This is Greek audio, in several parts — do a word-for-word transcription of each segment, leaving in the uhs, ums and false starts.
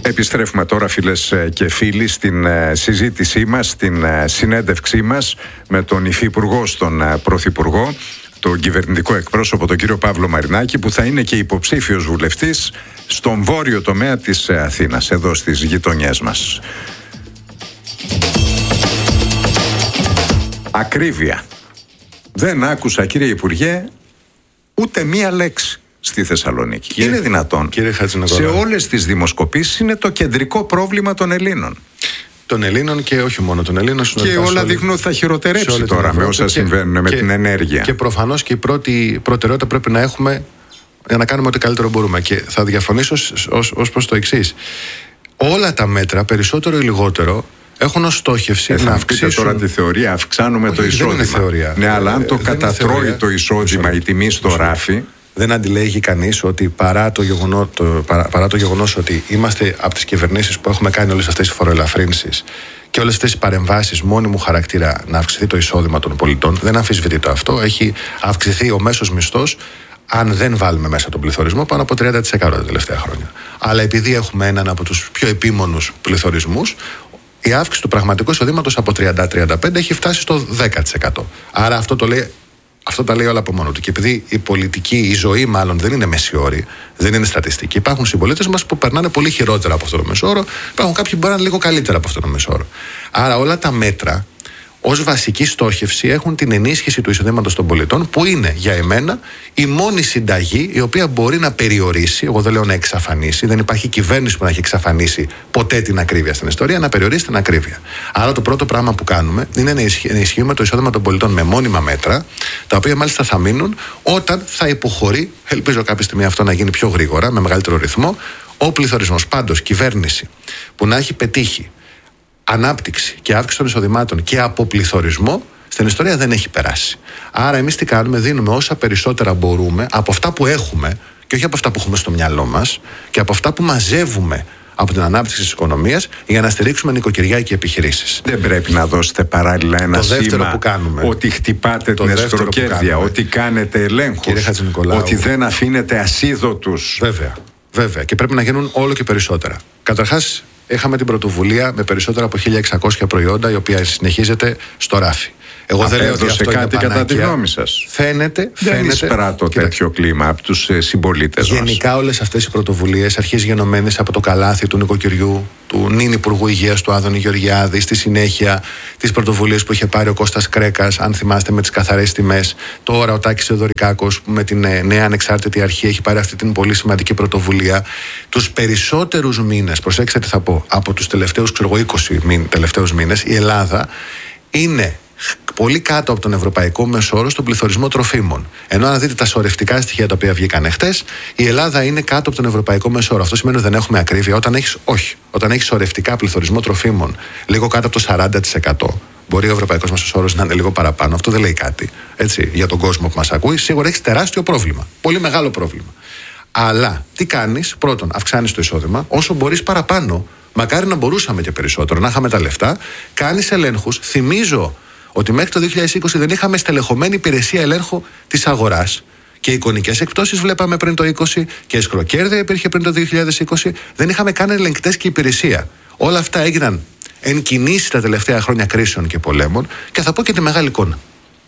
Επιστρέφουμε τώρα, φίλες και φίλοι, στην συζήτησή μας, στην συνέντευξή μας με τον Υφυπουργό στον Πρωθυπουργό, τον κυβερνητικό εκπρόσωπο, τον κύριο Παύλο Μαρινάκη, που θα είναι και υποψήφιος βουλευτής στον βόρειο τομέα της Αθήνας, εδώ στις γειτονιές μας. Ακρίβεια. Δεν άκουσα, κύριε Υπουργέ, ούτε μία λέξη στη Θεσσαλονίκη. Κύριε, είναι δυνατόν? Κύριε σε όλες τις δημοσκοπήσεις είναι το κεντρικό πρόβλημα των Ελλήνων. Των Ελλήνων και όχι μόνο των Ελλήνων. Και όλα όλη... δείχνουν ότι θα χειροτερέψει τώρα με όσα και, συμβαίνουν με και, την ενέργεια. Και προφανώς και η πρώτη προτεραιότητα πρέπει να έχουμε για να κάνουμε ό,τι καλύτερο μπορούμε. Και θα διαφωνήσω ως, ως προς το εξής. Όλα τα μέτρα, περισσότερο ή λιγότερο, έχουν ως στόχευση ε, να αυξήσουν. Τώρα τη θεωρία, αυξάνουμε όχι, το εισόδημα. Δεν είναι θεωρία. Ναι, αλλά αν το ε, κατατρώει το εισόδημα, η τιμή στο ράφι. Δεν αντιλέγει κανείς ότι παρά το, γεγονό, το, παρά, παρά το γεγονός ότι είμαστε από τις κυβερνήσεις που έχουμε κάνει όλες αυτές τις φοροελαφρύνσεις και όλες αυτές τις παρεμβάσεις μόνιμου χαρακτήρα να αυξηθεί το εισόδημα των πολιτών, δεν αμφισβητείται αυτό. Έχει αυξηθεί ο μέσος μισθός, αν δεν βάλουμε μέσα τον πληθωρισμό, πάνω από τριάντα τοις εκατό τα τελευταία χρόνια. Αλλά επειδή έχουμε έναν από τους πιο επίμονους πληθωρισμούς, η αύξηση του πραγματικού εισοδήματος από τριάντα με τριάντα πέντε έχει φτάσει στο δέκα τοις εκατό. Άρα αυτό το λέει. Αυτό τα λέει όλα από μόνο του. Και επειδή η πολιτική, η ζωή μάλλον δεν είναι μεσιόρη, δεν είναι στατιστική, υπάρχουν συμπολίτες μας που περνάνε πολύ χειρότερα από αυτό το μεσόρο, υπάρχουν κάποιοι που μπορεί να είναι λίγο καλύτερα από αυτό το μεσόρο. Άρα όλα τα μέτρα ως βασική στόχευση έχουν την ενίσχυση του εισοδήματος των πολιτών, που είναι για εμένα η μόνη συνταγή η οποία μπορεί να περιορίσει, εγώ δεν λέω να εξαφανίσει, δεν υπάρχει κυβέρνηση που να έχει εξαφανίσει ποτέ την ακρίβεια στην ιστορία, να περιορίσει την ακρίβεια. Άρα το πρώτο πράγμα που κάνουμε είναι να ενισχύουμε το εισόδημα των πολιτών με μόνιμα μέτρα, τα οποία μάλιστα θα μείνουν όταν θα υποχωρεί, ελπίζω κάποια στιγμή αυτό να γίνει πιο γρήγορα, με μεγαλύτερο ρυθμό, ο πληθωρισμός. Πάντως, κυβέρνηση που να έχει πετύχει ανάπτυξη και αύξηση των εισοδημάτων και αποπληθωρισμό στην ιστορία δεν έχει περάσει. Άρα εμείς τι κάνουμε? Δίνουμε όσα περισσότερα μπορούμε από αυτά που έχουμε και όχι από αυτά που έχουμε στο μυαλό μας και από αυτά που μαζεύουμε από την ανάπτυξη της οικονομίας για να στηρίξουμε νοικοκυριά και επιχειρήσεις. Δεν πρέπει να δώσετε παράλληλα ένα το σήμα που κάνουμε, ότι χτυπάτε το την εσχροκέρδεια, ότι κάνετε ελέγχους, ότι δεν αφήνετε ασίδωτους? Βέβαια, βέβαια. Και πρέπει να γίνουν όλο και περισσότερα. Καταρχάς, είχαμε την πρωτοβουλία με περισσότερα από χίλια εξακόσια προϊόντα, η οποία συνεχίζεται στο ράφι. Εγώ δεν λέω ότι αυτό κάτι είναι κατά τη γνώμη σας? Φαίνεται, δεν φαίνεται. εισπράττω τέτοιο κλίμα από τους ε, συμπολίτες μας. Γενικά όλες αυτές οι πρωτοβουλίες, αρχής γενομένες από το καλάθι του νοικοκυριού, του νυν Υπουργού Υγείας του Άδωνη Γεωργιάδη, στη συνέχεια τις πρωτοβουλίες που είχε πάρει ο Κώστας Κρέκας, αν θυμάστε, με τις καθαρές τιμές. Τώρα ο Τάκης Θεοδωρικάκος, με την ε, νέα ανεξάρτητη αρχή, έχει πάρει αυτή την πολύ σημαντική πρωτοβουλία. Τους περισσότερους μήνες, προσέξτε τι θα πω, από τους τελευταίους ξέρω εγώ, είκοσι τελευταίους μήνες, η Ελλάδα είναι πολύ κάτω από τον ευρωπαϊκό μεσόρο στον πληθωρισμό τροφίμων. Ενώ αν δείτε τα σωρευτικά στοιχεία τα οποία βγήκαν χτες, η Ελλάδα είναι κάτω από τον ευρωπαϊκό μεσόρο. Αυτό σημαίνει ότι δεν έχουμε ακρίβεια. Όταν έχεις, όχι. Όταν έχεις σωρευτικά πληθωρισμό τροφίμων λίγο κάτω από το σαράντα τοις εκατό, μπορεί ο ευρωπαϊκός μεσόρος να είναι λίγο παραπάνω. Αυτό δεν λέει κάτι. Έτσι, για τον κόσμο που μας ακούει, σίγουρα έχεις τεράστιο πρόβλημα. Πολύ μεγάλο πρόβλημα. Αλλά τι κάνεις? Πρώτον, αυξάνεις το εισόδημα όσο μπορείς παραπάνω. Μακάρι να μπορούσαμε και περισσότερο, να είχαμε τα λεφτά. Κάνεις ελέγχους. Θυμίζω ότι μέχρι το δύο χιλιάδες είκοσι δεν είχαμε στελεχωμένη υπηρεσία ελέγχου της αγοράς. Και εικονικές εκπτώσεις βλέπαμε πριν το είκοσι και εσχροκέρδεια υπήρχε πριν το δύο χιλιάδες είκοσι. Δεν είχαμε καν ελεγκτές και υπηρεσία. Όλα αυτά έγιναν εν κινήσει τα τελευταία χρόνια κρίσεων και πολέμων. Και θα πω και τη μεγάλη εικόνα.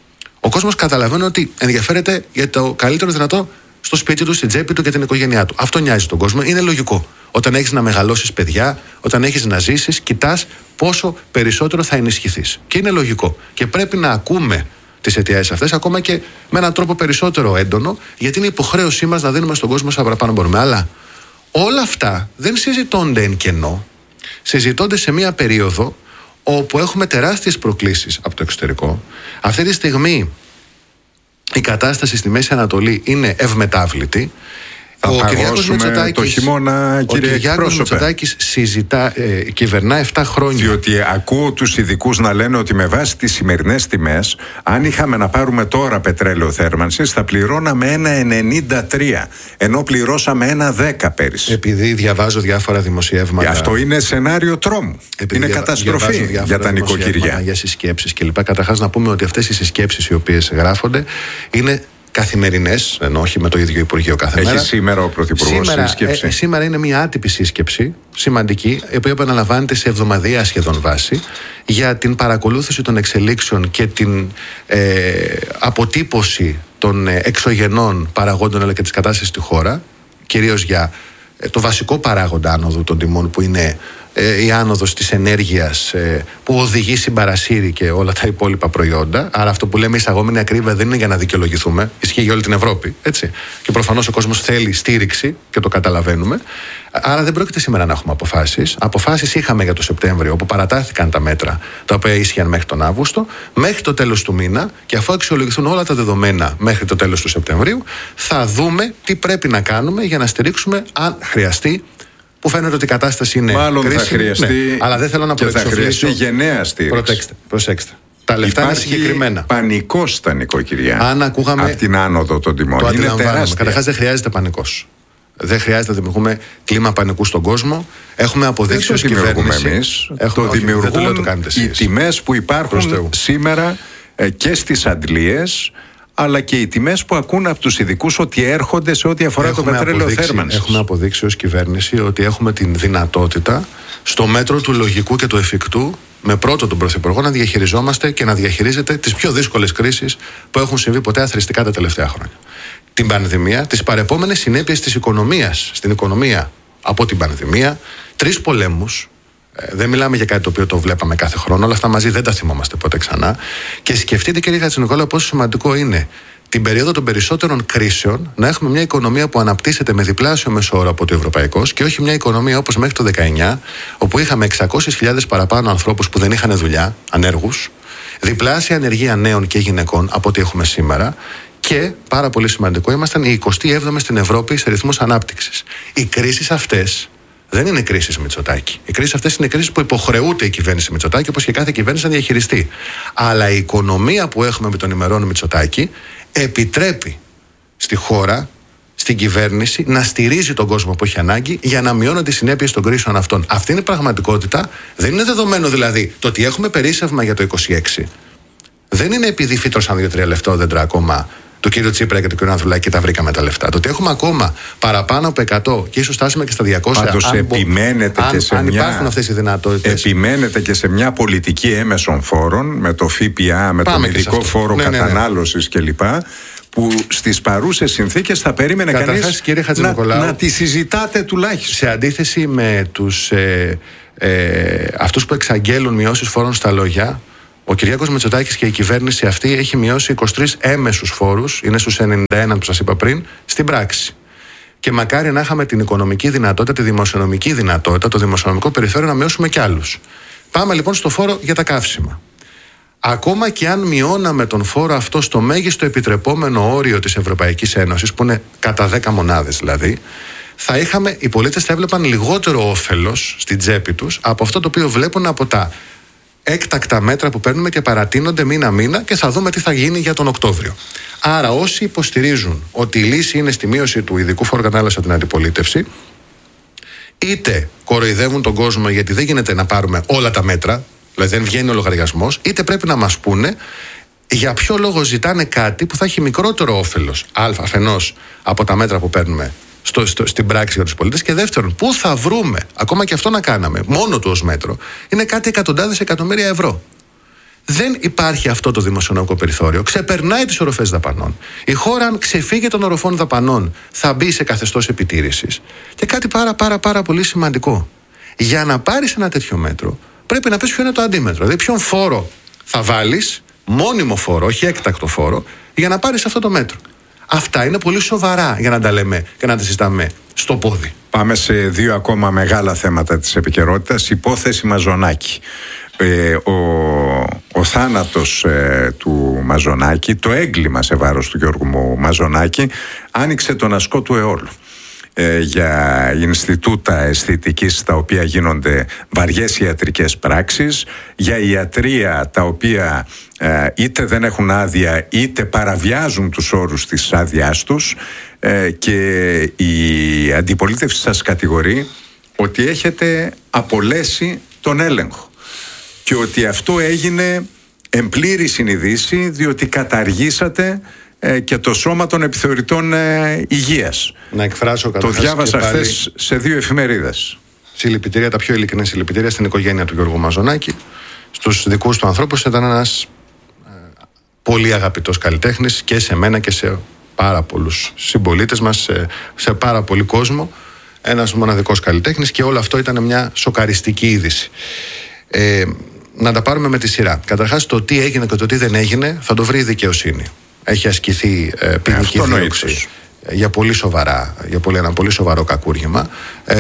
Ο κόσμος καταλαβαίνει ότι ενδιαφέρεται για το καλύτερο δυνατό στο σπίτι του, στην τσέπη του και την οικογένειά του. Αυτό νοιάζει τον κόσμο. Είναι λογικό. Όταν έχεις να μεγαλώσεις παιδιά, όταν έχεις να ζήσεις, κοιτάς πόσο περισσότερο θα ενισχυθείς. Και είναι λογικό. Και πρέπει να ακούμε τις αιτιάσεις αυτές, ακόμα και με έναν τρόπο περισσότερο έντονο, γιατί είναι υποχρέωσή μας να δίνουμε στον κόσμο όσα παραπάνω μπορούμε. Αλλά όλα αυτά δεν συζητώνται εν κενό. Συζητώνται σε μία περίοδο όπου έχουμε τεράστιες προκλήσεις από το εξωτερικό. Αυτή τη στιγμή η κατάσταση στη Μέση Ανατολή είναι ευμετάβλητη. Θα ο παγώσουμε το χειμώνα, κύριε εκπρόσωπε. Ο Κυριάκος Μητσοτάκης συζητά, ε, κυβερνά επτά χρόνια. Διότι ακούω τους ειδικούς να λένε ότι με βάση τις σημερινές τιμές, αν είχαμε να πάρουμε τώρα πετρέλαιο θέρμανσης, θα πληρώναμε ένα ενενήντα τρία, ενώ πληρώσαμε ένα δέκα πέρυσι. Επειδή διαβάζω διάφορα δημοσιεύματα. Αυτό είναι σενάριο τρόμου. Είναι δια, καταστροφή για τα νοικοκυριά. Για συσκέψεις κλπ. Καταρχάς να πούμε ότι αυτές οι συσκέψεις οι οποίες γράφονται είναι καθημερινές, ενώ όχι με το ίδιο Υπουργείο κάθε Έχει μέρα. σήμερα ο Πρωθυπουργός σήμερα, σύσκεψη. Ε, σήμερα είναι μια άτυπη σύσκεψη, σημαντική, η οποία επαναλαμβάνεται σε εβδομαδιαία σχεδόν βάση, για την παρακολούθηση των εξελίξεων και την ε, αποτύπωση των εξωγενών παραγόντων αλλά και της κατάστασης στη χώρα, κυρίως για ε, το βασικό παράγοντα άνοδου των τιμών, που είναι ε, η άνοδος της ενέργειας ε, που οδηγεί συμπαρασύρει και όλα τα υπόλοιπα προϊόντα. Άρα αυτό που λέμε εισαγόμενη ακρίβεια δεν είναι για να δικαιολογηθούμε, ισχύει για όλη την Ευρώπη, έτσι. Και προφανώς ο κόσμος θέλει στήριξη και το καταλαβαίνουμε. Άρα δεν πρόκειται σήμερα να έχουμε αποφάσεις. Αποφάσεις είχαμε για το Σεπτέμβριο, όπου παρατάθηκαν τα μέτρα τα οποία ίσχυαν μέχρι τον Αύγουστο, μέχρι το τέλος του μήνα, και αφού αξιολογηθούν όλα τα δεδομένα μέχρι το τέλος του Σεπτεμβρίου, θα δούμε τι πρέπει να κάνουμε για να στηρίξουμε, αν χρειαστεί, που φαίνεται ότι η κατάσταση είναι Μάλλον κρίσιμη. θα χρειαστεί, ναι, αλλά δεν θέλω να και θα χρειαστεί γενναία στήριξη. Προσέξτε, προσέξτε. Τα λεφτά Υπάρχει είναι συγκεκριμένα. πανικός στα νοικοκυριά. Αν ακούγαμε. Από την άνοδο των τιμών. Το Είναι τεράστια. Καταρχάς δεν χρειάζεται πανικός. Δεν χρειάζεται να δημιουργούμε κλίμα πανικού στον κόσμο. Έχουμε αποδείξει ως κυβέρνηση. Εμείς, έχουμε, το όχι, δημιουργούν δεν το λέω, το οι τιμές που υπάρχουν σήμερα ε, και στις αντλίες, αλλά και οι τιμές που ακούν από τους ειδικούς ότι έρχονται σε ό,τι αφορά έχουμε το πετρέλαιο θέρμανσης. Έχουμε αποδείξει ως κυβέρνηση ότι έχουμε την δυνατότητα, στο μέτρο του λογικού και του εφικτού, με πρώτο τον Πρωθυπουργό, να διαχειριζόμαστε και να διαχειρίζεται τις πιο δύσκολες κρίσεις που έχουν συμβεί ποτέ αθροιστικά τα τελευταία χρόνια. Την πανδημία, τις παρεπόμενες συνέπειες της οικονομίας, στην οικονομία από την πανδημία, τρεις πολέμους. Ε, δεν μιλάμε για κάτι το οποίο το βλέπαμε κάθε χρόνο, όλα αυτά μαζί δεν τα θυμόμαστε ποτέ ξανά. Και σκεφτείτε, κύριε Χατζηνικόλαου, πόσο σημαντικό είναι την περίοδο των περισσότερων κρίσεων να έχουμε μια οικονομία που αναπτύσσεται με διπλάσιο μέσο όρο από το ευρωπαϊκό, και όχι μια οικονομία όπως μέχρι το δεκαεννιά, όπου είχαμε εξακόσιες χιλιάδες παραπάνω ανθρώπους που δεν είχαν δουλειά, ανέργους, διπλάσια ανεργία νέων και γυναικών από ό,τι έχουμε σήμερα. Και πάρα πολύ σημαντικό, ήμασταν οι εικοστή έβδομη στην Ευρώπη σε ρυθμούς ανάπτυξης. Οι κρίσεις αυτές δεν είναι κρίσεις Μητσοτάκη. Οι κρίσεις αυτές είναι κρίσεις που υποχρεούται η κυβέρνηση Μητσοτάκη, όπως και κάθε κυβέρνηση, να διαχειριστεί. Αλλά η οικονομία που έχουμε με τον ημερών Μητσοτάκη επιτρέπει στη χώρα, στην κυβέρνηση, να στηρίζει τον κόσμο που έχει ανάγκη για να μειώνονται οι συνέπειες των κρίσεων αυτών. Αυτή είναι η πραγματικότητα. Δεν είναι δεδομένο δηλαδή το ότι έχουμε περίσσευμα για το είκοσι έξι. Δεν είναι επειδή φύτρωσαν δύο-τρία λεφτόδεντρα ακόμα του κύριου Τσίπρα και του κύριου Ανδρουλάκη και τα βρήκαμε τα λεφτά. Το ότι έχουμε ακόμα παραπάνω από εκατό και ίσως φτάσουμε και στα διακόσια. Πάντως αν, επιμένετε αν, και σε αν μια, υπάρχουν αυτές οι δυνατότητες. Επιμένετε και σε μια πολιτική έμεσων φόρων, με το ΦΠΑ, με Πάμε τον ειδικό φόρο ναι, κατανάλωσης ναι, ναι. κλπ. Που στις παρούσες συνθήκες θα περίμενε κανείς να, να τη συζητάτε τουλάχιστον. Σε αντίθεση με τους ε, ε, αυτούς που εξαγγέλουν μειώσεις φόρων στα λόγια, ο Κυριάκος Μητσοτάκης και η κυβέρνηση αυτή έχει μειώσει είκοσι τρεις έμεσους φόρους, είναι στους ενενήντα ένα που σας είπα πριν, στην πράξη. Και μακάρι να είχαμε την οικονομική δυνατότητα, τη δημοσιονομική δυνατότητα, το δημοσιονομικό περιθώριο να μειώσουμε κι άλλους. Πάμε λοιπόν στο φόρο για τα καύσιμα. Ακόμα και αν μειώναμε τον φόρο αυτό στο μέγιστο επιτρεπόμενο όριο της Ευρωπαϊκής Ένωσης, που είναι κατά δέκα μονάδες δηλαδή, θα είχαμε, οι πολίτες θα έβλεπαν λιγότερο όφελος στην τσέπη τους από αυτό το οποίο βλέπουν από τα έκτακτα μέτρα που παίρνουμε και παρατείνονται μήνα-μήνα, και θα δούμε τι θα γίνει για τον Οκτώβριο. Άρα, όσοι υποστηρίζουν ότι η λύση είναι στη μείωση του ειδικού φόρου κατανάλωσης από την αντιπολίτευση, είτε κοροϊδεύουν τον κόσμο γιατί δεν γίνεται να πάρουμε όλα τα μέτρα, δηλαδή δεν βγαίνει ο λογαριασμός, είτε πρέπει να μας πούνε για ποιο λόγο ζητάνε κάτι που θα έχει μικρότερο όφελος, α, αφενός από τα μέτρα που παίρνουμε Στο, στο, στην πράξη για τους πολίτες, και δεύτερον, πού θα βρούμε, ακόμα και αυτό να κάναμε, μόνο του ως μέτρο, είναι κάτι εκατοντάδες εκατομμύρια ευρώ. Δεν υπάρχει αυτό το δημοσιονομικό περιθώριο. Ξεπερνάει τις οροφές δαπανών. Η χώρα, αν ξεφύγει των οροφών δαπανών, θα μπει σε καθεστώς επιτήρησης. Και κάτι πάρα πάρα πάρα πολύ σημαντικό. Για να πάρεις ένα τέτοιο μέτρο, πρέπει να πεις ποιο είναι το αντίμετρο. Δηλαδή, ποιον φόρο θα βάλεις, μόνιμο φόρο, όχι έκτακτο φόρο, για να πάρεις αυτό το μέτρο. Αυτά είναι πολύ σοβαρά για να τα λέμε και να τα συζητάμε στο πόδι. Πάμε σε δύο ακόμα μεγάλα θέματα της επικαιρότητας. Υπόθεση Μαζονάκη. Ε, ο, ο θάνατος ε, του Μαζονάκη, το έγκλημα σε βάρος του Γιώργου Μαζονάκη, άνοιξε τον ασκό του αιώλου. Ε, για Ινστιτούτα Αισθητικής, τα οποία γίνονται βαριές ιατρικές πράξεις, για ιατρεία τα οποία ε, είτε δεν έχουν άδεια είτε παραβιάζουν τους όρους της άδειάς τους, ε, και η αντιπολίτευση σας κατηγορεί ότι έχετε απολέσει τον έλεγχο και ότι αυτό έγινε εν πλήρη συνειδήση, διότι καταργήσατε ε, και το Σώμα των Επιθεωρητών ε, Υγείας. Να εκφράσω το διάβασα χθες σε δύο εφημερίδες. Συλληπιτήρια, τα πιο ειλικρινή συλληπιτήρια στην οικογένεια του Γιώργου Μαζονάκη, στους δικούς του ανθρώπους. Ήταν ένας ε, πολύ αγαπητός καλλιτέχνης και σε μένα και σε πάρα πολλούς συμπολίτες μας, σε, σε πάρα πολύ κόσμο. Ένας μοναδικός καλλιτέχνης, και όλο αυτό ήταν μια σοκαριστική είδηση. Ε, να τα πάρουμε με τη σειρά. Καταρχάς, το τι έγινε και το τι δεν έγινε θα το βρει η δικαιοσύνη. Έχει ασκηθεί ε, ποινική δίωξη για πολύ σοβαρά, για πολύ, ένα πολύ σοβαρό κακούργημα.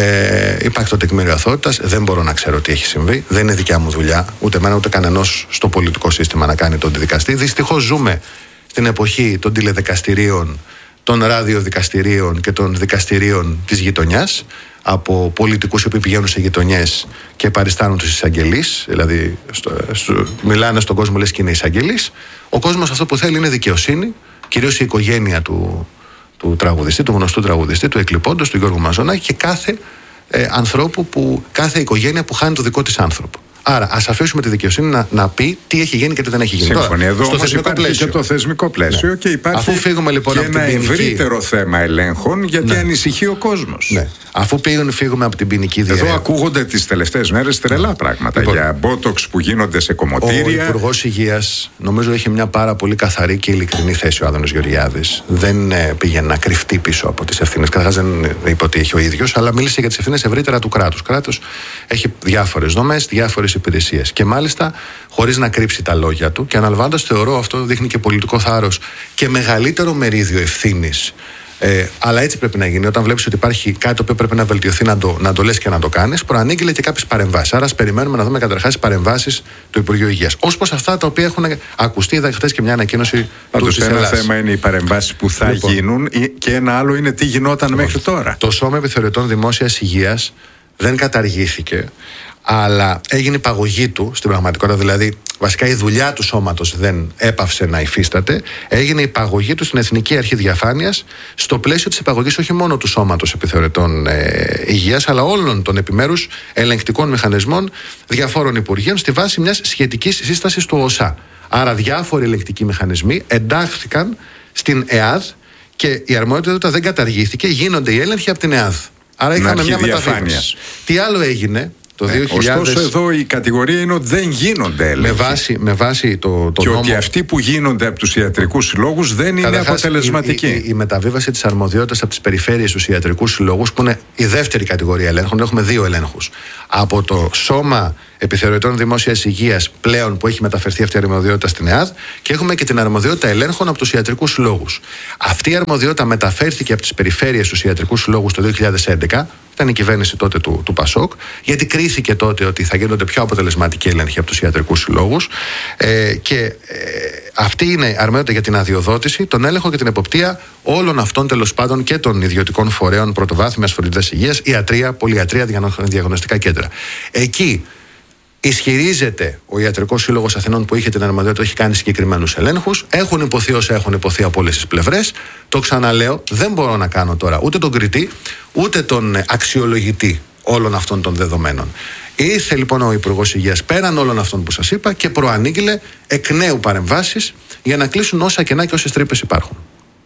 Ε, υπάρχει το τεκμήριο αθωότητας. Δεν μπορώ να ξέρω τι έχει συμβεί. Δεν είναι δικιά μου δουλειά, ούτε εμένα ούτε κανενός στο πολιτικό σύστημα, να κάνει τον δικαστή. Δυστυχώς ζούμε στην εποχή των τηλεδικαστηρίων, των ραδιοδικαστηρίων και των δικαστηρίων της γειτονιάς, από πολιτικούς που πηγαίνουν σε γειτονιές και παριστάνουν τους εισαγγελείς, δηλαδή στο, στο, μιλάνε στον κόσμο λες και είναι εισαγγελείς. Ο κόσμος αυτό που θέλει είναι δικαιοσύνη, κυρίως η οικογένεια του, του τραγουδιστή, του γνωστού τραγουδιστή, του εκλειπώντος, του Γιώργου Μαζονάκη, και κάθε ε, ανθρώπου που, κάθε οικογένεια που χάνει το δικό της άνθρωπο. Άρα, ας αφήσουμε τη δικαιοσύνη να, να πει τι έχει γίνει και τι δεν έχει γίνει. Σύμφωνοι. Εδώ στο όμως υπάρχει πλαίσιο. Και το θεσμικό πλαίσιο, ναι. Και υπάρχει Αφού φύγουμε, λοιπόν, και από ένα την ποινική... ευρύτερο θέμα ελέγχων, γιατί ναι. ανησυχεί ο κόσμος. Ναι. Αφού πήγαν, φύγουμε από την ποινική διερεύνηση. Εδώ ακούγονται τις τελευταίες μέρες τρελά πράγματα, λοιπόν, για μπότοξ που γίνονται σε κομμωτήρια. Ο Υπουργός Υγείας, νομίζω, έχει μια πάρα πολύ καθαρή και ειλικρινή θέση ο Άδωνης Γεωργιάδης. Δεν ε, πήγαινε να κρυφτεί πίσω από τις ευθύνες. Καταρχάς, δεν είπε ότι έχει ο ίδιος, αλλά μίλησε για τις ευθύνες ευρύτερα του κράτους. Κράτος έχει διάφορες δομές, διάφορες υπηρεσίες. Και μάλιστα χωρίς να κρύψει τα λόγια του, και αναλαμβάνοντας, θεωρώ, αυτό δείχνει και πολιτικό θάρρος και μεγαλύτερο μερίδιο ευθύνης. Ε, αλλά έτσι πρέπει να γίνει. Όταν βλέπεις ότι υπάρχει κάτι το οποίο πρέπει να βελτιωθεί, να το, να το λες και να το κάνεις, προανήγγειλε και κάποιες παρεμβάσεις. Άρα, ας περιμένουμε να δούμε καταρχάς τις παρεμβάσεις του Υπουργείου Υγείας. Ως προς αυτά τα οποία έχουν ακουστεί, είδα χθες και μια ανακοίνωση Πάντως, του ένα Ελλάς. θέμα είναι οι παρεμβάσεις που θα λοιπόν γίνουν, και ένα άλλο είναι τι γινόταν λοιπόν μέχρι τώρα. Το Σώμα Επιθεωρητών Δημόσιας Υγείας δεν καταργήθηκε, αλλά έγινε η παγωγή του στην πραγματικότητα. Δηλαδή, βασικά η δουλειά του σώματος δεν έπαυσε να υφίσταται. Έγινε η παγωγή του στην Εθνική Αρχή Διαφάνειας, στο πλαίσιο της επαγωγής όχι μόνο του Σώματος Επιθεωρητών ε, Υγείας, αλλά όλων των επιμέρους ελεγκτικών μηχανισμών διαφόρων υπουργείων, στη βάση μιας σχετικής σύστασης του ΟΣΑ. Άρα, διάφοροι ελεγκτικοί μηχανισμοί εντάχθηκαν στην ΕΑΔ και η αρμοδιότητα δεν καταργήθηκε. Γίνονται οι έλεγχοι από την ΕΑΔ. Άρα, είχαμε μια μεταβίβαση. Τι άλλο έγινε? Το ε, δύο χιλιάδες... Ωστόσο, εδώ η κατηγορία είναι ότι δεν γίνονται έλεγχοι. Με βάση, με βάση το, το και νόμο... ότι αυτοί που γίνονται από τους ιατρικούς συλλόγους δεν είναι αποτελεσματικοί. Η, η, η μεταβίβαση της αρμοδιότητας από τις περιφέρειες στους ιατρικούς συλλόγους, που είναι η δεύτερη κατηγορία ελέγχων, έχουμε δύο ελέγχους. Από το Σώμα Επιθεωρητών Δημόσιας Υγείας, πλέον, που έχει μεταφερθεί αυτή η αρμοδιότητα στην ΕΑΔ, και έχουμε και την αρμοδιότητα ελέγχων από τους ιατρικούς συλλόγους. Αυτή η αρμοδιότητα μεταφέρθηκε από τις περιφέρειες στους ιατρικούς συλλόγους το δύο χιλιάδες έντεκα. Ήταν η κυβέρνηση τότε του, του Πασόκ, γιατί κρίθηκε τότε ότι θα γίνονται πιο αποτελεσματικοί έλεγχοι από τους ιατρικούς συλλόγους. Ε, και ε, αυτή είναι αρμοδιότητα για την αδειοδότηση, τον έλεγχο και την εποπτεία όλων αυτών, τέλος πάντων, και των ιδιωτικών φορέων πρωτοβάθμιας φροντίδας υγείας, ιατρία, πολυιατρία, διαγνωστικά κέντρα. Εκεί ισχυρίζεται ο Ιατρικός Σύλλογος Αθηνών, που είχε την αρμοδιότητα, έχει κάνει συγκεκριμένους ελέγχους. Έχουν υποθεί όσα έχουν υποθεί από όλες τις πλευρές. Το ξαναλέω, δεν μπορώ να κάνω τώρα ούτε τον κριτή, ούτε τον αξιολογητή όλων αυτών των δεδομένων. Ήρθε λοιπόν ο Υπουργός Υγείας πέραν όλων αυτών που σας είπα και προανήγγειλε εκ νέου παρεμβάσεις για να κλείσουν όσα κενά και όσες τρύπες υπάρχουν.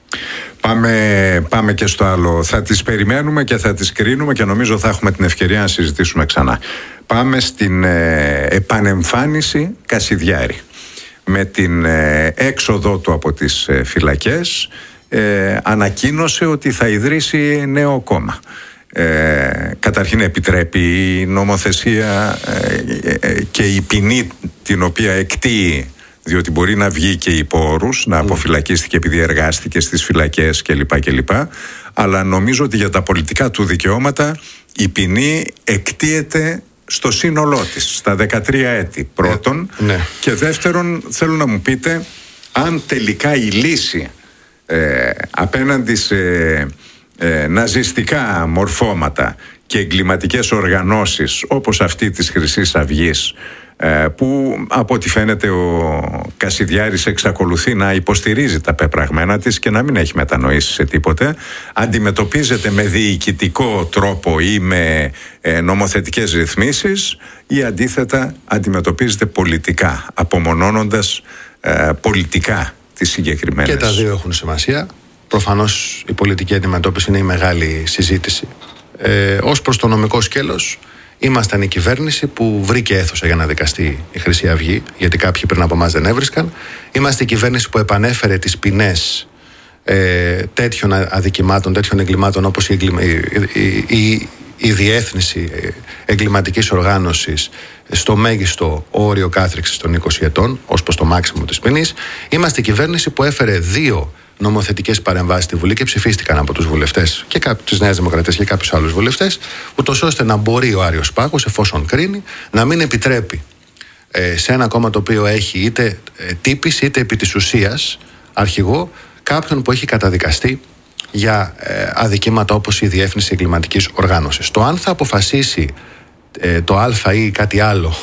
Πάμε, πάμε και στο άλλο. Θα τις περιμένουμε και θα τις κρίνουμε και νομίζω θα έχουμε την ευκαιρία να συζητήσουμε ξανά. Πάμε στην ε, επανεμφάνιση Κασιδιάρη. Με την ε, έξοδό του από τις ε, φυλακές ε, ανακοίνωσε ότι θα ιδρύσει νέο κόμμα. Ε, καταρχήν επιτρέπει η νομοθεσία ε, ε, και η ποινή την οποία εκτείει, διότι μπορεί να βγει και υπό όρους, να αποφυλακίστηκε επειδή εργάστηκε στις φυλακές κλπ. κλπ. Αλλά νομίζω ότι για τα πολιτικά του δικαιώματα η ποινή εκτείεται στο σύνολό της, στα δεκατρία έτη πρώτον. Ναι. Και δεύτερον, θέλω να μου πείτε αν τελικά η λύση ε, απέναντι σε ε, ναζιστικά μορφώματα και εγκληματικές οργανώσεις όπως αυτή της Χρυσής Αυγής, που από ό,τι φαίνεται ο Κασιδιάρης εξακολουθεί να υποστηρίζει τα πεπραγμένα της και να μην έχει μετανοήσει σε τίποτε, αντιμετωπίζεται με διοικητικό τρόπο ή με ε, νομοθετικές ρυθμίσεις, ή αντίθετα αντιμετωπίζεται πολιτικά, απομονώνοντας ε, πολιτικά τις συγκεκριμένες. Και τα δύο έχουν σημασία. Προφανώς η πολιτική αντιμετώπιση είναι η μεγάλη συζήτηση. Ε, ως προς το νομικό σκέλος, ήμασταν η κυβέρνηση που βρήκε αίθουσα για να δικαστεί η Χρυσή Αυγή, γιατί κάποιοι πριν από εμάς δεν έβρισκαν. Είμαστε η κυβέρνηση που επανέφερε τις ποινές ε, τέτοιων αδικημάτων, τέτοιων εγκλημάτων όπως η, η, η, η, η διεύθυνση εγκληματικής οργάνωσης στο μέγιστο όριο κάθριξης των είκοσι ετών, ως προς το μάξιμο της ποινής. Είμαστε η κυβέρνηση που έφερε δύο νομοθετικές παρεμβάσεις στη Βουλή και ψηφίστηκαν από τους βουλευτές και της Νέας Δημοκρατίας και κάποιους άλλους βουλευτές, ούτως ώστε να μπορεί ο Άριος Πάγος, εφόσον κρίνει, να μην επιτρέπει ε, σε ένα κόμμα το οποίο έχει είτε ε, τύπης είτε επί της ουσίας αρχηγό κάποιον που έχει καταδικαστεί για ε, αδικήματα όπως η διεύθυνση εγκληματικής οργάνωσης. Το αν θα αποφασίσει ε, το Α ή κάτι άλλο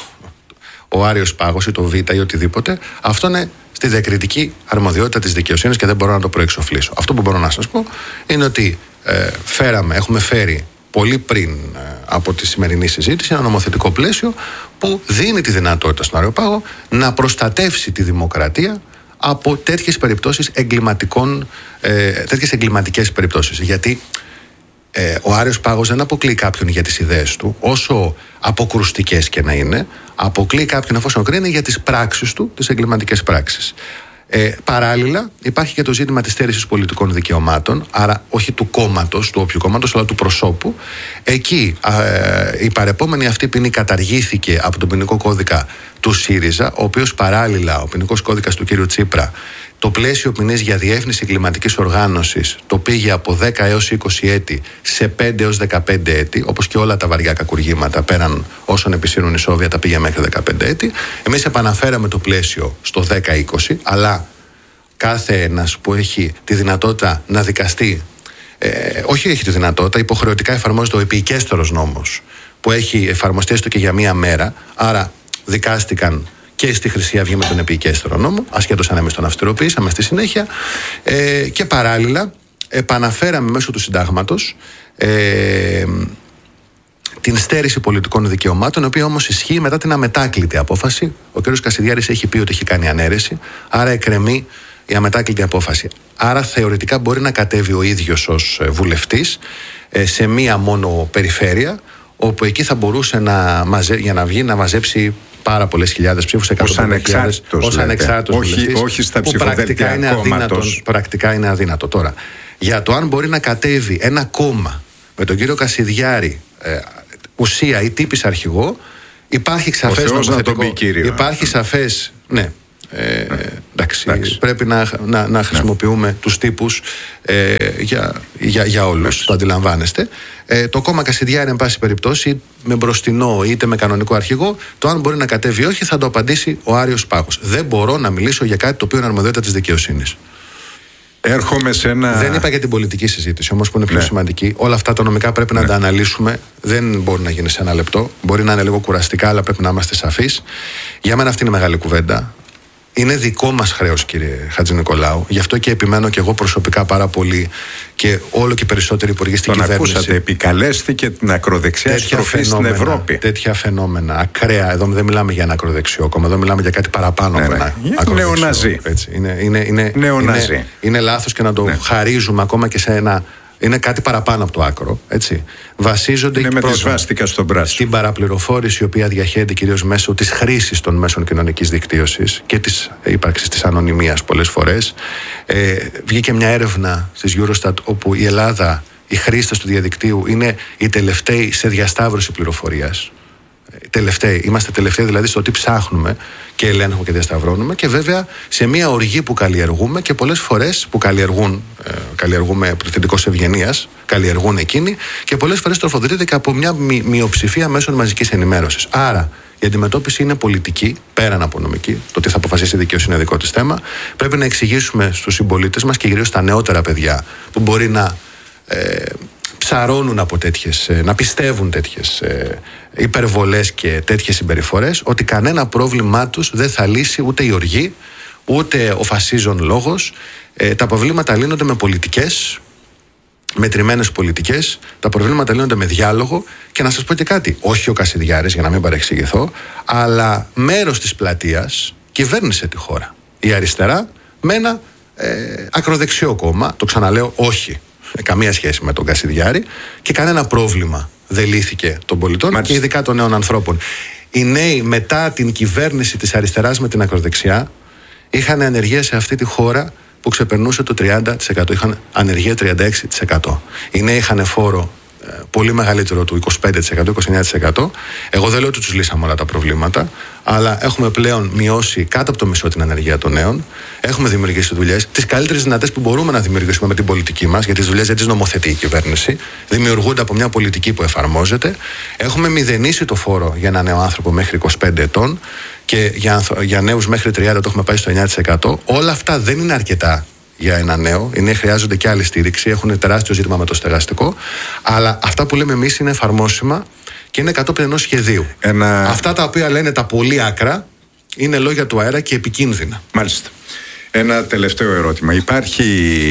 ο Άριος Πάγος ή το Β ή οτιδήποτε, αυτό είναι στη διακριτική αρμοδιότητα της δικαιοσύνης και δεν μπορώ να το προεξοφλήσω. Αυτό που μπορώ να σας πω είναι ότι ε, φέραμε, έχουμε φέρει πολύ πριν ε, από τη σημερινή συζήτηση ένα νομοθετικό πλαίσιο που δίνει τη δυνατότητα στον Άριο Πάγο να προστατεύσει τη δημοκρατία από τέτοιες περιπτώσεις εγκληματικών, ε, τέτοιες εγκληματικές περιπτώσεις. Γιατί ε, ο Άριος Πάγος δεν αποκλεί κάποιον για τις ιδέες του, όσο αποκρουστικές και να είναι, αποκλεί κάποιον εφόσον κρίνει για τις πράξεις του, τις εγκληματικές πράξεις. Ε, παράλληλα, υπάρχει και το ζήτημα της στέρησης πολιτικών δικαιωμάτων, άρα όχι του κόμματος, του όποιου κόμματος, αλλά του προσώπου. Εκεί ε, η παρεπόμενη αυτή ποινή καταργήθηκε από τον ποινικό κώδικα του ΣΥΡΙΖΑ, ο οποίος παράλληλα, ο ποινικός κώδικας του κ. Τσίπρα, το πλαίσιο ποινής για διεύθυνση εγκληματικής οργάνωσης το πήγε από δέκα έως είκοσι έτη σε πέντε έως δεκαπέντε έτη, όπως και όλα τα βαριά κακουργήματα πέραν όσων επισύρουν ισόβια τα πήγε μέχρι δεκαπέντε έτη. Εμείς επαναφέραμε το πλαίσιο στο δέκα είκοσι, αλλά κάθε ένας που έχει τη δυνατότητα να δικαστεί, ε, όχι έχει τη δυνατότητα, υποχρεωτικά εφαρμόζεται ο επιικέστερος νόμος που έχει εφαρμοστεί έστω και για μία μέρα, άρα δικάστηκαν και στη Χρυσή Αυγή με τον επιικέστερο νόμο, ασχέτως αν εμείς τον αυστηροποιήσαμε στη συνέχεια, ε, και παράλληλα επαναφέραμε μέσω του συντάγματος ε, την στέρηση πολιτικών δικαιωμάτων, η οποία όμως ισχύει μετά την αμετάκλητη απόφαση. Ο κ. Κασιδιάρης έχει πει ότι έχει κάνει ανέρεση, άρα εκκρεμεί η αμετάκλητη απόφαση. Άρα θεωρητικά μπορεί να κατέβει ο ίδιος ως βουλευτής ε, σε μία μόνο περιφέρεια, όπου εκεί θα μπορούσε να μαζε... για να βγει να μαζέψει πάρα πολλές χιλιάδες ψήφους, ως ανεξάρτητος, ως ανεξάρτητος όχι, βουλευτής, όχι στα που πρακτικά είναι, αδύνατο, πρακτικά είναι αδύνατο. Τώρα, για το αν μπορεί να κατέβει ένα κόμμα με τον κύριο Κασιδιάρη ε, ουσία ή τύπης αρχηγό, υπάρχει σαφές νομοθετικό, υπάρχει σαφές, ναι, Ε, εντάξει, εντάξει. Πρέπει να, να, να χρησιμοποιούμε ναι. τους τύπους ε, για, για, για όλους, το αντιλαμβάνεστε. Ε, το κόμμα Κασιδιάρη, εν πάση περιπτώσει, με μπροστινό είτε με κανονικό αρχηγό, το αν μπορεί να κατέβει ή όχι θα το απαντήσει ο Άριος Πάγος. Δεν μπορώ να μιλήσω για κάτι το οποίο είναι αρμοδιότητα της δικαιοσύνης. Έρχομαι σε ένα... Δεν είπα για την πολιτική συζήτηση όμως, που είναι πιο ναι. σημαντική. Όλα αυτά τα νομικά πρέπει ναι. να τα αναλύσουμε. Δεν μπορεί να γίνει σε ένα λεπτό. Μπορεί να είναι λίγο κουραστικά, αλλά πρέπει να είμαστε σαφείς. Για μένα αυτή είναι η μεγάλη κουβέντα. Είναι δικό μας χρέος, κύριε Χατζηνικολάου. Γι' αυτό και επιμένω και εγώ προσωπικά πάρα πολύ και όλο και περισσότεροι υπουργοί στην Τον κυβέρνηση. Ακούσατε, επικαλέστηκε την ακροδεξιά στροφή στην Ευρώπη. Τέτοια φαινόμενα, ακραία. Εδώ δεν μιλάμε για ένα ακροδεξιό κόμμα, εδώ μιλάμε για κάτι παραπάνω ναι, από ναι. ένα ακροδεξιό. Νεοναζί. Είναι, είναι, είναι, είναι, είναι λάθος και να το ναι. χαρίζουμε ακόμα και σε ένα. Είναι κάτι παραπάνω από το άκρο, έτσι. Βασίζονται είναι με τη σβάστηκα στον πράσινο. Στην παραπληροφόρηση, η οποία διαχέεται κυρίως μέσω της χρήσης των μέσων κοινωνικής δικτύωσης και της ύπαρξης της ανωνυμίας πολλές φορές. Ε, βγήκε μια έρευνα στις Eurostat όπου η Ελλάδα, οι χρήστες του διαδικτύου είναι οι τελευταίοι σε διασταύρωση πληροφορίας. Τελευταίοι. Είμαστε τελευταίοι δηλαδή στο τι ψάχνουμε και ελέγχουμε και διασταυρώνουμε, και βέβαια σε μια οργή που καλλιεργούμε και πολλές φορές που καλλιεργούν, ε, καλλιεργούμε πληθυντικός ευγενίας, καλλιεργούν εκείνοι, και πολλές φορές τροφοδοτείται και από μια μη, μειοψηφία μέσων μαζικής ενημέρωσης. Άρα η αντιμετώπιση είναι πολιτική, πέραν από νομική. Το τι θα αποφασίσει η δικαιοσύνη είναι δικό της θέμα. Πρέπει να εξηγήσουμε στους συμπολίτες μας και κυρίως στα νεότερα παιδιά που μπορεί να. Ε, ψαρώνουν από τέτοιες, να πιστεύουν τέτοιες ε, υπερβολές και τέτοιες συμπεριφορές, ότι κανένα πρόβλημά τους δεν θα λύσει ούτε η οργή, ούτε ο φασίζων λόγος. Ε, τα προβλήματα λύνονται με πολιτικές, μετρημένες πολιτικές, τα προβλήματα λύνονται με διάλογο, και να σας πω και κάτι, όχι ο Κασιδιάρης, για να μην παρεξηγηθώ, αλλά μέρος της πλατείας κυβέρνησε τη χώρα. Η αριστερά με ένα ε, ακροδεξιό κόμμα. Το ξαναλέω, όχι. Καμία σχέση με τον Κασιδιάρη και κανένα πρόβλημα δεν λύθηκε των πολιτών. Μάλιστα. Και ειδικά των νέων ανθρώπων. Οι νέοι μετά την κυβέρνηση της αριστεράς με την ακροδεξιά είχαν ανεργία σε αυτή τη χώρα που ξεπερνούσε το τριάντα τοις εκατό. Είχαν ανεργία τριάντα έξι τοις εκατό. Οι νέοι είχαν φόρο ε, πολύ μεγαλύτερο του είκοσι πέντε τοις εκατό, είκοσι εννέα τοις εκατό. Εγώ δεν λέω ότι τους λύσαμε όλα τα προβλήματα, αλλά έχουμε πλέον μειώσει κάτω από το μισό την ανεργία των νέων. Έχουμε δημιουργήσει δουλειές, τις καλύτερες δυνατές που μπορούμε να δημιουργήσουμε με την πολιτική μας, γιατί τις δουλειές δεν τις νομοθετεί η κυβέρνηση. Δημιουργούνται από μια πολιτική που εφαρμόζεται. Έχουμε μηδενίσει το φόρο για ένα νέο άνθρωπο μέχρι είκοσι πέντε ετών και για, για νέους μέχρι τριάντα το έχουμε πάει στο εννέα τοις εκατό. Όλα αυτά δεν είναι αρκετά για ένα νέο. Οι νέοι χρειάζονται και άλλη στήριξη. Έχουν τεράστιο ζήτημα με το στεγαστικό. Αλλά αυτά που λέμε εμείς είναι εφαρμόσιμα και είναι κατόπιν ενός σχεδίου. Ένα... Αυτά τα οποία λένε τα πολύ άκρα είναι λόγια του αέρα και επικίνδυνα. Μάλιστα. Ένα τελευταίο ερώτημα. Υπάρχει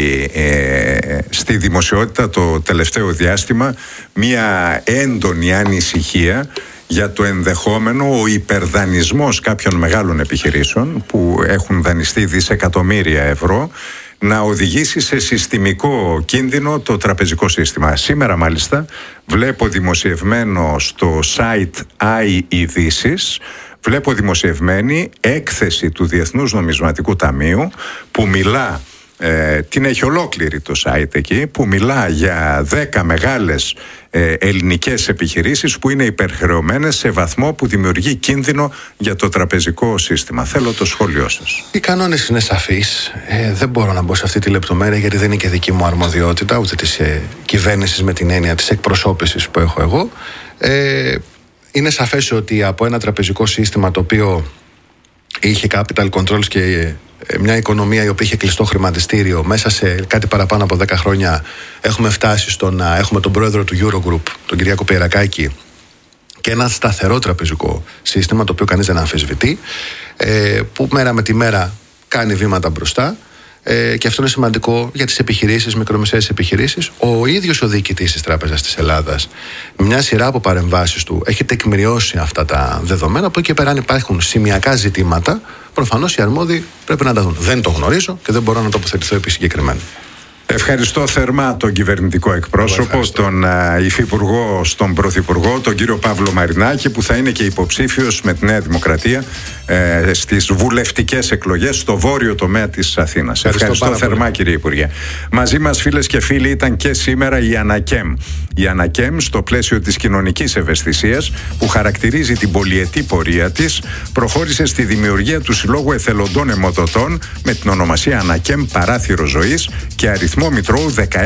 ε, στη δημοσιότητα το τελευταίο διάστημα μία έντονη ανησυχία για το ενδεχόμενο ο υπερδανισμός κάποιων μεγάλων επιχειρήσεων που έχουν δανειστεί δισεκατομμύρια ευρώ να οδηγήσει σε συστημικό κίνδυνο το τραπεζικό σύστημα. Σήμερα μάλιστα βλέπω δημοσιευμένο στο site iIdήσεις, βλέπω δημοσιευμένη έκθεση του Διεθνούς Νομισματικού Ταμείου που μιλά, ε, την έχει ολόκληρη το site εκεί, που μιλά για δέκα μεγάλες ε, ελληνικές επιχειρήσεις που είναι υπερχρεωμένες σε βαθμό που δημιουργεί κίνδυνο για το τραπεζικό σύστημα. Θέλω το σχόλιο σας. Οι κανόνες είναι σαφείς. Ε, δεν μπορώ να μπω σε αυτή τη λεπτομέρεια γιατί δεν είναι και δική μου αρμοδιότητα, ούτε της ε, κυβέρνησης με την έννοια της εκπροσώπησης που έχω εγώ. Ε, είναι σαφές ότι από ένα τραπεζικό σύστημα το οποίο είχε capital controls και μια οικονομία η οποία είχε κλειστό χρηματιστήριο, μέσα σε κάτι παραπάνω από δέκα χρόνια έχουμε φτάσει στο να έχουμε τον πρόεδρο του Eurogroup, τον Κυριάκο Πιερακάκη, και ένα σταθερό τραπεζικό σύστημα το οποίο κανείς δεν αμφισβητεί, που μέρα με τη μέρα κάνει βήματα μπροστά. Ε, και αυτό είναι σημαντικό για τις επιχειρήσεις, μικρομεσαίες επιχειρήσεις. Ο ίδιος ο διοικητής της Τράπεζας της Ελλάδας, με μια σειρά από παρεμβάσεις του, έχει τεκμηριώσει αυτά τα δεδομένα. Από εκεί πέρα, αν υπάρχουν σημειακά ζητήματα, προφανώς οι αρμόδιοι πρέπει να τα δουν. Δεν το γνωρίζω και δεν μπορώ να τοποθετηθώ επί συγκεκριμένα. Ευχαριστώ θερμά τον κυβερνητικό εκπρόσωπο, τον uh, υφυπουργό στον πρωθυπουργό, τον κύριο Παύλο Μαρινάκη, που θα είναι και υποψήφιος με τη Νέα Δημοκρατία ε, στις βουλευτικές εκλογές στο βόρειο τομέα της Αθήνας. Ευχαριστώ, Ευχαριστώ θερμά πολύ. Κύριε Υπουργέ. Μαζί μας, φίλες και φίλοι, ήταν και σήμερα η Ανακέμ. Η Ανακέμ, στο πλαίσιο της κοινωνικής ευαισθησίας που χαρακτηρίζει την πολυετή πορεία της, προχώρησε στη δημιουργία του Συλλόγου Εθελοντών Αιμοδοτών με την ονομασία Ανακέμ Παράθυρο Ζωής και αριθμό μητρώου δεκαέξι